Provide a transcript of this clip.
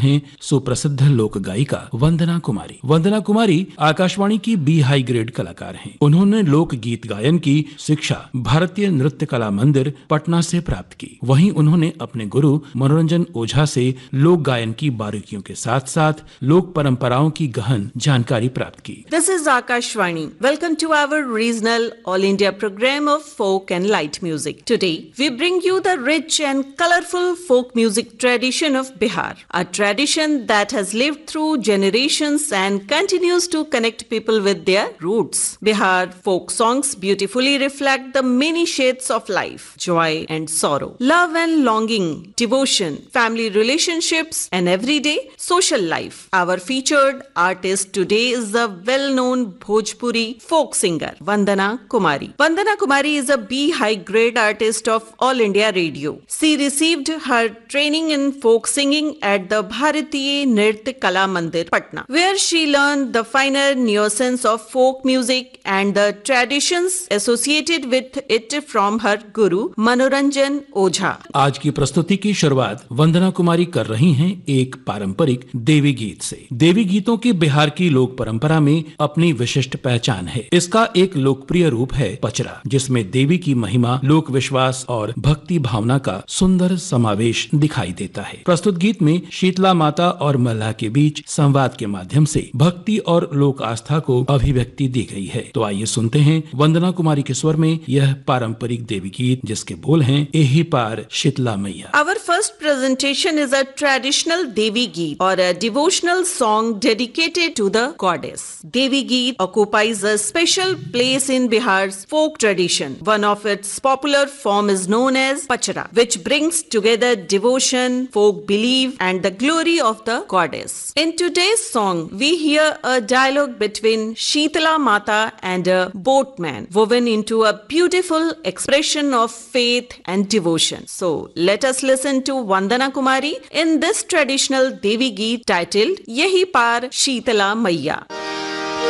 हैं सुप्रसिद्ध लोक गायिका वंदना कुमारी। वंदना कुमारी आकाशवाणी की बी हाई ग्रेड कलाकार हैं। उन्होंने लोक गीत गायन की शिक्षा भारतीय नृत्य कला मंदिर पटना से प्राप्त की। वहीं उन्होंने अपने गुरु मनोरंजन ओझा से लोक गायन की बारीकियों के साथ साथ लोक परंपराओं की गहन जानकारी प्राप्त की। This is Akashvani. Welcome to our regional All India program of folk and light music. Today, we bring you the rich and colorful folk music tradition of Bihar, a tradition that has lived through generations and continues to connect people with their roots. Bihar folk songs beautifully reflect the many shades of life, joy and sorrow, love and longing, devotion, family relationships, and everyday social life. Our featured artist today is the well-known Bhojpuri folk singer Vandana Kumari. Vandana Kumari is a B high grade artist of All India Radio. She received her training in folk singing at the Bharatiya Nritya Kala Mandir, Patna, where she learned the finer nuances of folk music and the traditions associated with it from her guru Manoranjan Ojha. आज की प्रस्तुति की शुरुआत वंदना कुमारी कर रही हैं एक पारंपरिक देवी गीत से। देवी गीतों की बिहार की लोक परंपरा में अपनी विशिष्ट पहचान है। इसका एक लोकप्रिय रूप है पचरा, जिसमें देवी की महिमा, लोक विश्वास और भक्ति भावना का सुंदर समावेश दिखाई देता है। प्रस्तुत गीत में शीतला माता और मल्लाह के बीच संवाद के माध्यम से भक्ति और लोक आस्था को अभिव्यक्ति दी गई है। तो आइए सुनते हैं वंदना कुमारी के स्वर में यह पारंपरिक देवी गीत, जिसके बोल हैं एही पार शीतला मैया। Our first presentation is a traditional Devi Geet or a devotional song dedicated to the goddess. Devi Geet occupies a special place in Bihar's folk tradition. One of its popular form is known as Pachara, which brings together devotion, folk belief and the glory of the goddess. In today's song, we hear a dialogue between Sheetala Mata and a boatman woven into a beautiful expression of faith and devotion. So, let us listen to Vandana Kumari in this traditional Devi Geet titled Yehi Par Sheetala Maiya.